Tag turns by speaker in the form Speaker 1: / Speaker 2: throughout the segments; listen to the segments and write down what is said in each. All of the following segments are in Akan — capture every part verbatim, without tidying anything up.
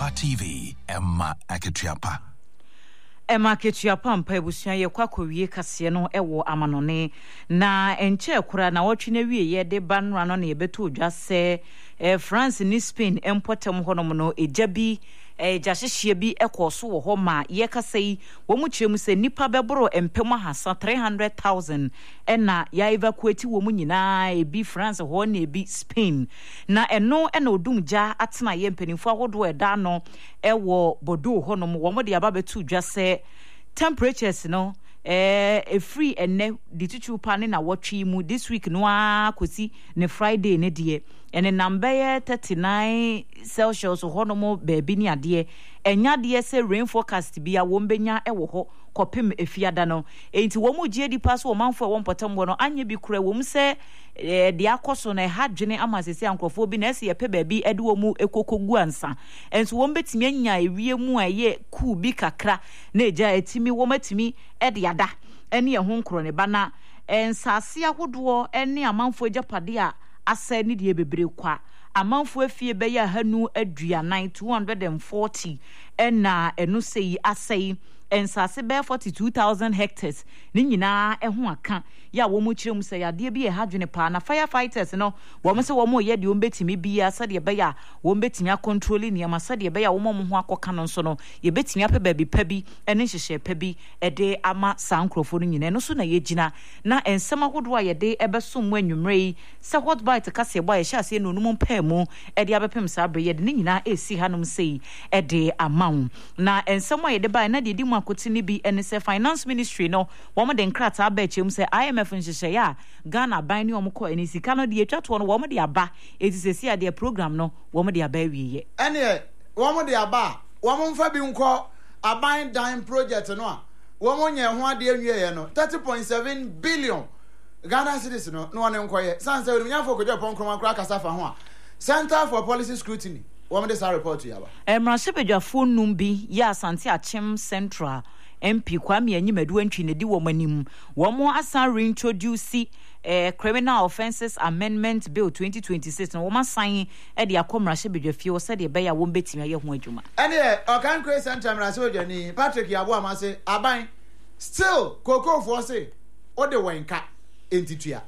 Speaker 1: Emma T V, Emma Akituapa.
Speaker 2: Emma Akituapa mpa ebusua ye kwa kowie kase no ewo amanone na enche kura na wotwe na wie ye de banra no na yebeto odwa se eh, France ni Spain empotem honom no ejabi eh, jahyehyie bi ekoso wo ho ma ye kasei wo mu kyeremu se nipa beboro empem ahasa three hundred thousand ena ya evacuate wo mu nyina ebi France ho na ebi Spain na eno ena odumja atena ye mpanimfo ahodo eda no ewo bodo honom wo mo de aba beto dwa se temperatures no eh a free ene di tutu pa ne na wotwe mu this week no a kosi ne Friday ne de ene number thirty-nine Celsius honomo baby ni ade enya de se rain forecast bia wo mbenya ewo ho kopem efiada no enti wo mu gie di pass wo manfo wo mpotambo no anye bi kura wo mu se eh de akoso na hadwene amasese ankrofo bi na ese ye pe baby ede wo mu ekokogu ansa enso wo mbetimi anya ewie mu aye ku bi kakra na eja etimi wo matimi ede ada ene ye ho nkro ne bana ensase ahodo ene amanfo ejapade a asa ni de bebre kwa amanfo afie be ya hanu aduanan two hundred forty ena eno sei asai ensase be forty-two thousand hectares ni nyina eho aka ya wo mu kirem se ya de bi e hadwene pa na firefighters no wo mo se wo mo ye de wo betimi bia sa de be ya wo betimi control ni ama sa de be ya wo mo ho akoka no so no ye betimi ape ba bi pa bi ene hyehye pa bi e de ama sankrofo no nyina no so na ye gina na ensema hodo a ye de ebeso mu anwumrei se hot bite ka se boy ye sha se no num pa mu e de abepem sa bre ye de ni nyina esi hanom sei e de amawo na ensema ye de ba na de di mu akotini bi ene se finance ministry no wo mo de nkrata aba echem se I M F nhyehyɛ ya Ghana ban ni omko eni sika no de etwato no wo mo de aba etisesi ade program no wo mo de aba wiye
Speaker 3: ene wo mo de aba wo mo mfa bi nko aban dan project no a wo mo nye ho ade anwiye no thirty point seven billion Ghana cedis no no ne nkoye sanse we nyafo kodjo pon kroma kra kasafa ho a Center for Policy Scrutiny wo mo de sa report ya ba
Speaker 2: emra sebedwafo num bi ya Asante Achem Central M P Kwame Anyimadu antwi ne di wo manim wo mo asan reintroduce eh Criminal Offences Amendment Bill twenty twenty-six no wo ma sign e de akomra sebedwafie wo se de be ya wo betimi aye ho adwuma
Speaker 3: ene o kan create center mra se odwani Patrick Yabo amase aban still kokofo se o de wenka entitua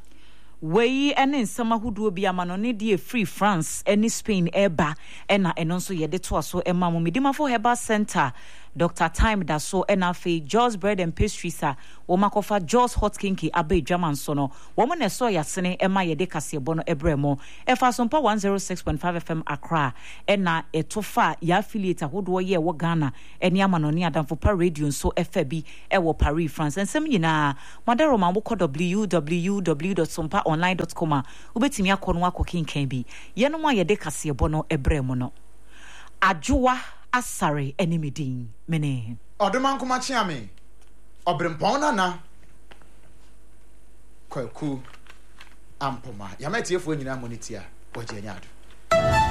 Speaker 2: Wei ene nsama huduo bi amano ne de free France ene Spain eba ena eno nso ye de to aso ema mo medimafo Herbal Center Doctor Time da so ena fe Joe's Bread and Pastries a wo makofa Joe's Hot Kinky abe German so no wo mo ne so yasene ema ye de kasebo no ebremo efa so mpa one oh six point five F M Accra ena etofa ya affiliate hodo ye wo Ghana ene amano ne adamfo pa radio so efa bi e wo Paris France ensem nyina madaro ma wo w w w dot sompa online dot com ubetimi akono akokinkan bi ye no ma ye de kasebo no ebremo no adwoa asare enimidin mene
Speaker 3: odoman kuma chiame obrempon na na kwaku ampoma yametiefo nyina monitia oje nyado